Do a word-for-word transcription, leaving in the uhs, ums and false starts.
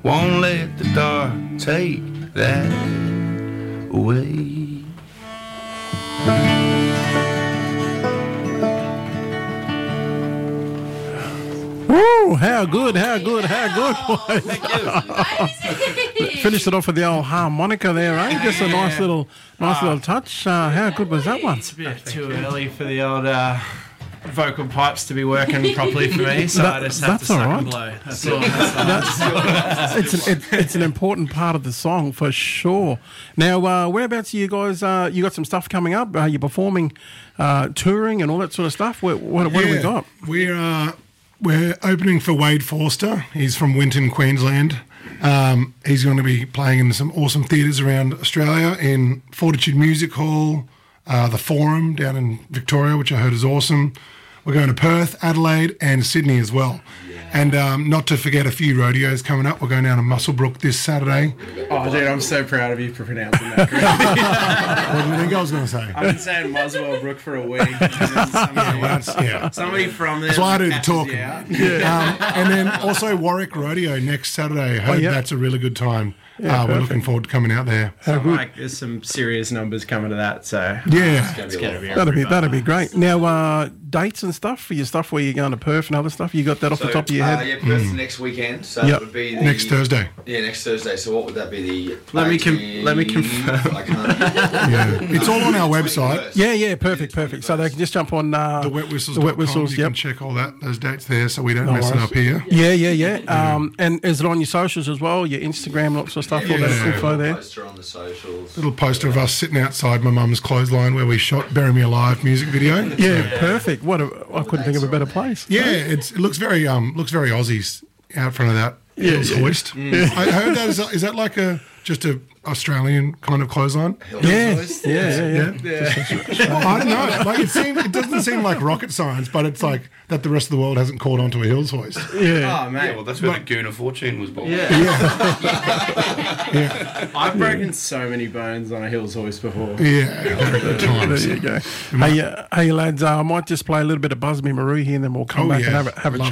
Won't let the dark take that away. Woo, how good, how good, how good. Thank you. Finished it off with the old harmonica there, eh? Just a nice little nice Uh, little touch. Uh, how good was that one? It's a bit too early for the old uh, vocal pipes to be working properly for me, so That- I just have that's to suck all right. and blow. That's all. That's all. It's an, it, it's an important part of the song for sure. Now, uh, whereabouts are you guys? Uh, you got some stuff coming up? Are you performing, uh, touring and all that sort of stuff? What, what, what do we Yeah, got? We're uh, we're opening for Wade Forster. He's from Winton, Queensland. Um, he's going to be playing in some awesome theatres around Australia, in Fortitude Music Hall, uh, the Forum down in Victoria, which I heard is awesome. We're going to Perth, Adelaide, and Sydney as well. And um, not to forget a few rodeos coming up. We're going down to Muswellbrook this Saturday. Oh, dude, I'm so proud of you for pronouncing that correctly. What do you think I was going to say? I've been saying Muswell Brook for a week. And then somebody, That's, yeah. somebody from there That's why I do the catches talking. you out. Yeah. Um, and then also Warwick Rodeo next Saturday. I heard yeah. that's a really good time. Yeah, uh, we're perfect. looking forward to coming out there. So like, there's some serious numbers coming to that, so Yeah. it's gonna be That'd be that'd be great. Now, uh, dates and stuff for your stuff where you're going to Perth and other stuff. You got that off the top of your Uh, head? yeah, Perth's next weekend, so Yep. it would be the, Next Thursday. Yeah, next Thursday. So what would that be? The Let me com- eighteenth? let me confirm. I can't. Yeah. It's all on our website. twenty-first. Yeah, yeah, perfect, perfect. So they can just jump on uh, The wet whistles. The wet whistles. You Yep. can check all that those dates there, so we don't No mess it worries. up here. Yeah, yeah, yeah. Um, and is it on your socials as well? Your Instagram, lots of stuff, all that Yeah. info there. Poster on the socials. Little poster of us sitting outside my mum's clothesline where we shot "Bury Me Alive" music video. Yeah, perfect. What a, I couldn't think of a better place. Yeah, it's, it looks very um looks very Aussies out front of that Hills hoist. I heard that is, is that like a just a Australian kind of clothesline? Yeah, yeah, yeah, yeah. I don't know. Like it seems, it doesn't seem like rocket science, but it's like that the rest of the world hasn't caught on to a hills hoist. Yeah. Oh mate, Yeah, well, that's where the Goon of Fortune was born. yeah. Yeah, I've broken so many bones on a hills hoist before. yeah. Good times. There you go. Hey, uh, hey lads, uh, I might just play a little bit of Buzz Me Marie here, and then we'll come Oh, back and yeah. have a, have a Love